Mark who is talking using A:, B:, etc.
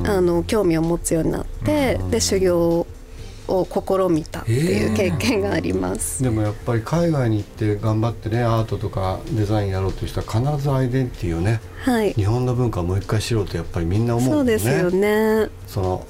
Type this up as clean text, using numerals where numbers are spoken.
A: 興味を持つようになって、で修行を試みたっていう経験があります。
B: でもやっぱり海外に行って頑張ってね、アートとかデザインやろうという人は必ずアイデンティティをね、はい、日本の文化をもう一回知ろうとやっぱりみんな思うもんね。
A: そうですよね。
B: その